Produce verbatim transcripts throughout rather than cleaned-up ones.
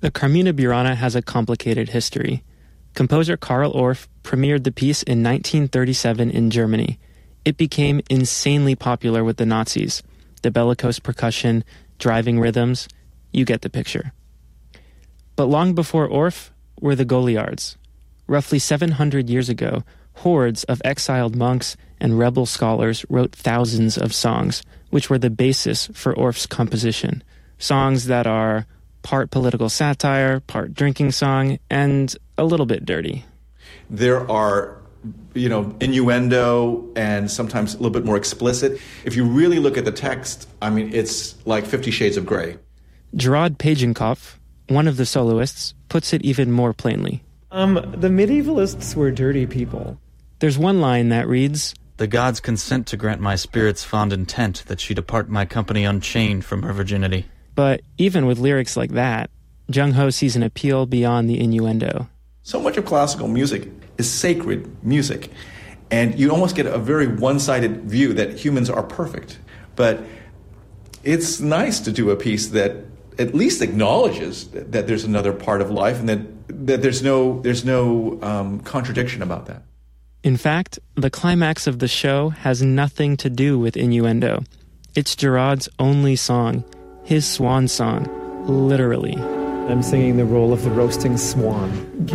The Carmina Burana has a complicated history. Composer Karl Orff premiered the piece in nineteen thirty-seven in Germany. It became insanely popular with the Nazis. The bellicose percussion, driving rhythms, you get the picture. But long before Orff were the Goliards. Roughly seven hundred years ago, hordes of exiled monks and rebel scholars wrote thousands of songs, which were the basis for Orff's composition. Songs that are part political satire, part drinking song, and a little bit dirty. There are, you know, innuendo and sometimes a little bit more explicit. If you really look at the text, I mean, it's like Fifty Shades of Grey. Gerard Pagenkopf, one of the soloists, puts it even more plainly. Um, the medievalists were dirty people. There's one line that reads, "The gods consent to grant my spirit's fond intent that she depart my company unchained from her virginity." But even with lyrics like that, Jung Ho sees an appeal beyond the innuendo. So much of classical music is sacred music, and you almost get a very one-sided view that humans are perfect. But it's nice to do a piece that at least acknowledges that there's another part of life and that, that there's no, there's no um, contradiction about that. In fact, the climax of the show has nothing to do with innuendo. It's Gerard's only song, his swan song, literally. I'm singing the role of the roasting swan.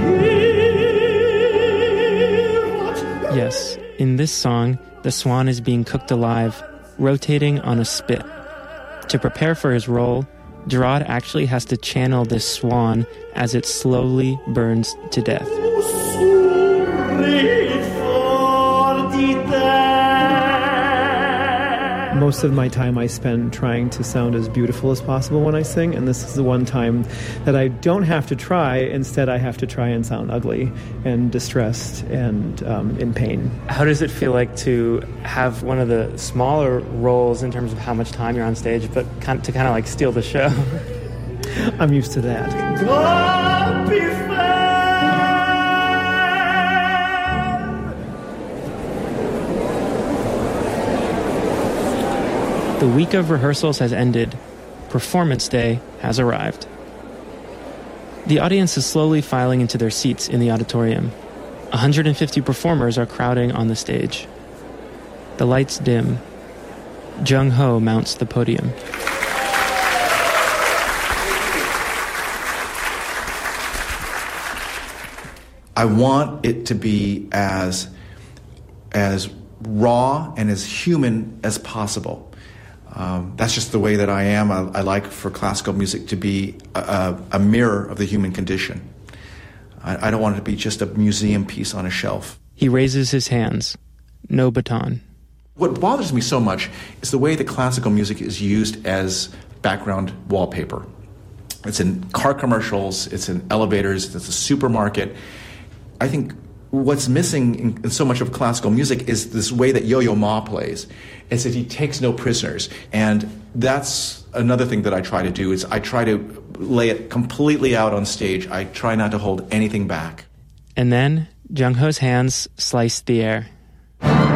Yes, in this song, the swan is being cooked alive, rotating on a spit. To prepare for his role, Gerard actually has to channel this swan as it slowly burns to death. Most of my time I spend trying to sound as beautiful as possible when I sing, and this is the one time that I don't have to try. Instead, I have to try and sound ugly and distressed and um, in pain. How does it feel like to have one of the smaller roles in terms of how much time you're on stage, but kind of, to kind of like steal the show? I'm used to that. The week of rehearsals has ended. Performance day has arrived. The audience is slowly filing into their seats in the auditorium. one hundred fifty performers are crowding on the stage. The lights dim. Jung Ho mounts the podium. I want it to be as, as raw and as human as possible. Um, that's just the way that I am. I, I like for classical music to be a, a, a mirror of the human condition. I, I don't want it to be just a museum piece on a shelf. He raises his hands. No baton. What bothers me so much is the way that classical music is used as background wallpaper. It's in car commercials, it's in elevators, it's a supermarket. I think what's missing in, in so much of classical music is this way that Yo-Yo Ma plays. It's that he takes no prisoners. And that's another thing that I try to do, is I try to lay it completely out on stage. I try not to hold anything back. And then Jung Ho's hands slice the air.